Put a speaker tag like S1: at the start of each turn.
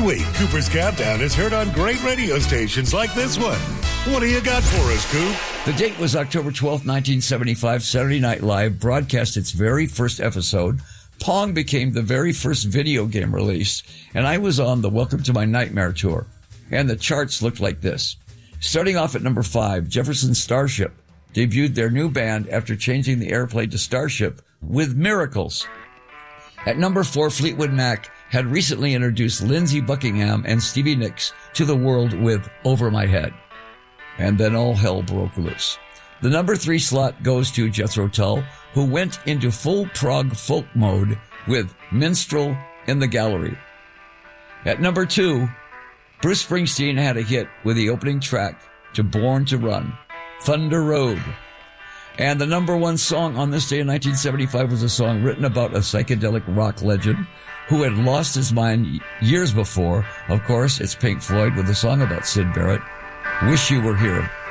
S1: week, Cooper's Countdown is heard on great radio stations like this one. What do you got for us, Coop?
S2: The date was October 12th, 1975. Saturday Night Live broadcast its very first episode. Pong became the very first video game released, and I was on the Welcome to My Nightmare tour. And the charts looked like this. Starting off at number 5, Jefferson Starship debuted their new band after changing the airplay to Starship with Miracles. At number 4, Fleetwood Mac had recently introduced Lindsey Buckingham and Stevie Nicks to the world with Over My Head. And then all hell broke loose. The number 3 slot goes to Jethro Tull, who went into full prog folk mode with Minstrel in the Gallery. At number 2, Bruce Springsteen had a hit with the opening track to Born to Run, Thunder Road. And the number 1 song on this day in 1975 was a song written about a psychedelic rock legend who had lost his mind years before. Of course, it's Pink Floyd with a song about Syd Barrett, Wish You Were Here.